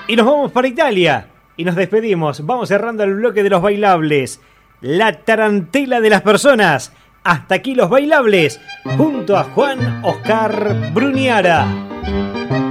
Y nos vamos para Italia. Y nos despedimos. Vamos cerrando el bloque de los bailables. La tarantela de las personas. Hasta aquí los bailables. Junto a Juan Oscar Bruniara.